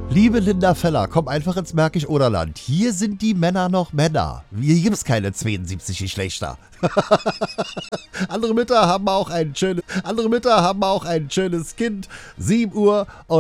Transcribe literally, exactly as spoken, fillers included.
Liebe Linda Feller, komm einfach ins Märkisch-Oderland. Hier sind die Männer noch Männer. Hier gibt's keine zweiundsiebzig Geschlechter. andere Mütter haben auch ein schönes, andere Mütter haben auch ein schönes Kind. sieben Uhr und